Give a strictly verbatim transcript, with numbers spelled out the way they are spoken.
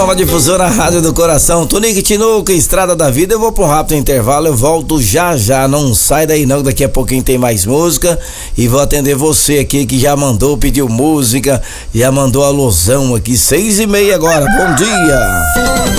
Nova Difusora, Rádio do Coração. Tonique Tinuca, Estrada da Vida. Eu vou pro rápido intervalo, eu volto já já. Não sai daí não, daqui a pouquinho tem mais música. E vou atender você aqui que já mandou, pediu música, já mandou alusão aqui. Seis e meia agora, bom dia.